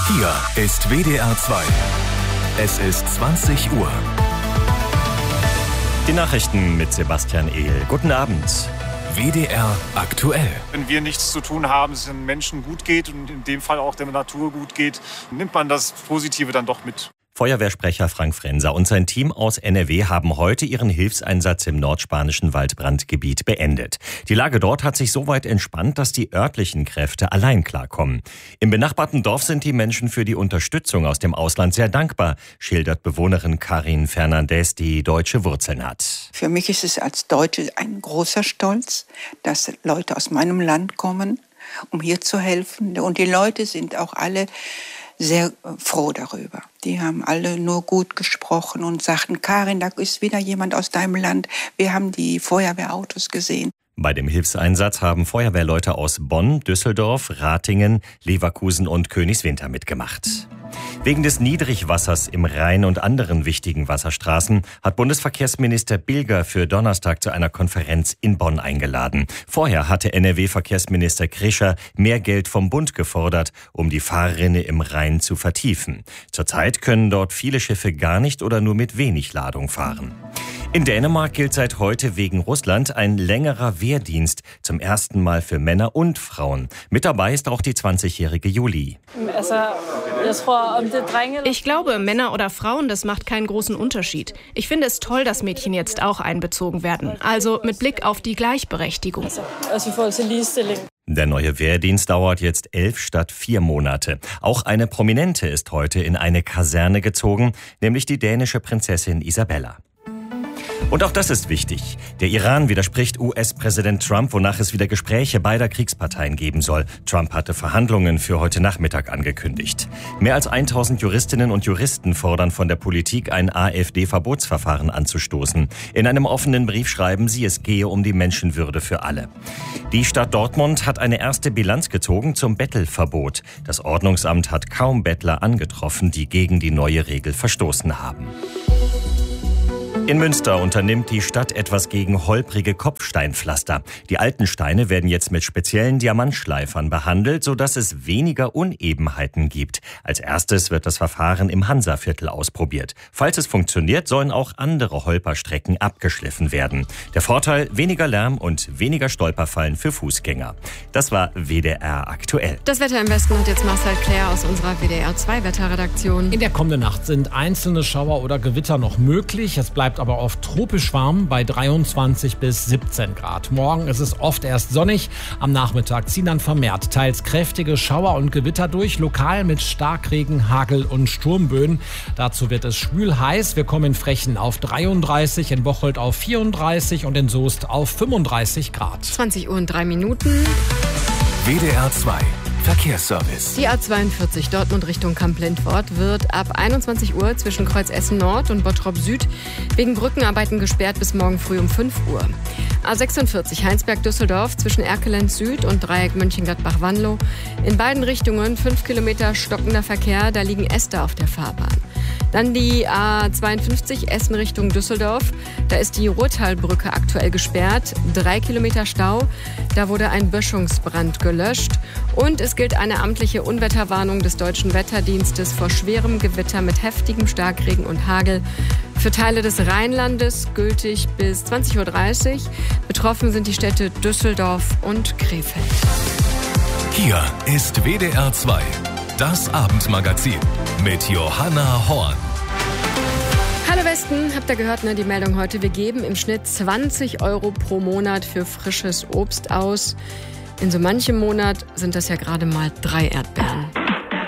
Hier ist WDR 2. Es ist 20 Uhr. Die Nachrichten mit Sebastian Ehl. Guten Abend. WDR aktuell. Wenn wir nichts zu tun haben, es den Menschen gut geht und in dem Fall auch der Natur gut geht, nimmt man das Positive dann doch mit. Feuerwehrsprecher Frank Frenser und sein Team aus NRW haben heute ihren Hilfseinsatz im nordspanischen Waldbrandgebiet beendet. Die Lage dort hat sich so weit entspannt, dass die örtlichen Kräfte allein klarkommen. Im benachbarten Dorf sind die Menschen für die Unterstützung aus dem Ausland sehr dankbar, schildert Bewohnerin Karin Fernandez, die deutsche Wurzeln hat. Für mich ist es als Deutsche ein großer Stolz, dass Leute aus meinem Land kommen, um hier zu helfen. Und die Leute sind auch alle sehr froh darüber. Die haben alle nur gut gesprochen und sagten, Karin, da ist wieder jemand aus deinem Land. Wir haben die Feuerwehrautos gesehen. Bei dem Hilfseinsatz haben Feuerwehrleute aus Bonn, Düsseldorf, Ratingen, Leverkusen und Königswinter mitgemacht. Wegen des Niedrigwassers im Rhein und anderen wichtigen Wasserstraßen hat Bundesverkehrsminister Bilger für Donnerstag zu einer Konferenz in Bonn eingeladen. Vorher hatte NRW-Verkehrsminister Krischer mehr Geld vom Bund gefordert, um die Fahrrinne im Rhein zu vertiefen. Zurzeit können dort viele Schiffe gar nicht oder nur mit wenig Ladung fahren. In Dänemark gilt seit heute wegen Russland ein längerer Wehrdienst, zum ersten Mal für Männer und Frauen. Mit dabei ist auch die 20-jährige Julie. Ich glaube, Männer oder Frauen, das macht keinen großen Unterschied. Ich finde es toll, dass Mädchen jetzt auch einbezogen werden. Also mit Blick auf die Gleichberechtigung. Der neue Wehrdienst dauert jetzt 11 statt 4 Monate. Auch eine Prominente ist heute in eine Kaserne gezogen, nämlich die dänische Prinzessin Isabella. Und auch das ist wichtig. Der Iran widerspricht US-Präsident Trump, wonach es wieder Gespräche beider Kriegsparteien geben soll. Trump hatte Verhandlungen für heute Nachmittag angekündigt. Mehr als 1000 Juristinnen und Juristen fordern von der Politik, ein AfD-Verbotsverfahren anzustoßen. In einem offenen Brief schreiben sie, es gehe um die Menschenwürde für alle. Die Stadt Dortmund hat eine erste Bilanz gezogen zum Bettelverbot. Das Ordnungsamt hat kaum Bettler angetroffen, die gegen die neue Regel verstoßen haben. In Münster unternimmt die Stadt etwas gegen holprige Kopfsteinpflaster. Die alten Steine werden jetzt mit speziellen Diamantschleifern behandelt, sodass es weniger Unebenheiten gibt. Als erstes wird das Verfahren im Hansaviertel ausprobiert. Falls es funktioniert, sollen auch andere Holperstrecken abgeschliffen werden. Der Vorteil: weniger Lärm und weniger Stolperfallen für Fußgänger. Das war WDR aktuell. Das Wetter im Westen hat jetzt Marcel Claire aus unserer WDR 2 Wetterredaktion. In der kommenden Nacht sind einzelne Schauer oder Gewitter noch möglich. Es bleibt aber oft tropisch warm bei 23 bis 17 Grad. Morgen ist es oft erst sonnig. Am Nachmittag ziehen dann vermehrt teils kräftige Schauer und Gewitter durch, lokal mit Starkregen, Hagel und Sturmböen. Dazu wird es schwül heiß. Wir kommen in Frechen auf 33, in Bocholt auf 34 und in Soest auf 35 Grad. 20 Uhr und 3 Minuten. WDR 2. Verkehrsservice. Die A42 Dortmund Richtung Kamp-Lindfort wird ab 21 Uhr zwischen Kreuz Essen Nord und Bottrop Süd wegen Brückenarbeiten gesperrt bis morgen früh um 5 Uhr. A46 Heinsberg-Düsseldorf zwischen Erkelenz Süd und Dreieck Mönchengladbach-Wanlo. In beiden Richtungen 5 Kilometer stockender Verkehr, da liegen Äste auf der Fahrbahn. Dann die A52 Essen Richtung Düsseldorf. Da ist die Ruhrtalbrücke aktuell gesperrt. 3 Kilometer Stau. Da wurde ein Böschungsbrand gelöscht. Und es gilt eine amtliche Unwetterwarnung des Deutschen Wetterdienstes vor schwerem Gewitter mit heftigem Starkregen und Hagel. Für Teile des Rheinlandes gültig bis 20.30 Uhr. Betroffen sind die Städte Düsseldorf und Krefeld. Hier ist WDR 2. Das Abendmagazin mit Johanna Horn. Hallo Westen, habt ihr gehört, ne, die Meldung heute? Wir geben im Schnitt 20 Euro pro Monat für frisches Obst aus. In so manchem Monat sind das ja gerade mal 3 Erdbeeren.